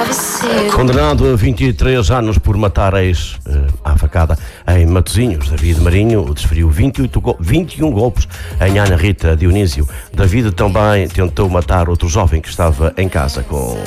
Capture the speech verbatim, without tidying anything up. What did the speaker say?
travesseiro. Condenado a vinte e três anos por matar ex eh, à facada em Matosinhos, David Marinho desferiu vinte e oito go- vinte e um golpes em Ana Rita Dionísio. David também tentou matar outro jovem que estava em casa com